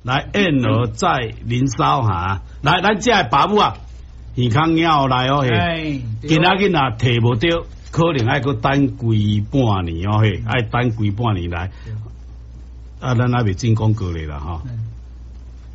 来燕儿在林梢哈，来咱这个爸母啊，健康鸟来哦嘿，今仔日若摕无到，可能爱搁等规半年哦嘿，爱等规半年来，啊，咱还未进广告咧啦吼。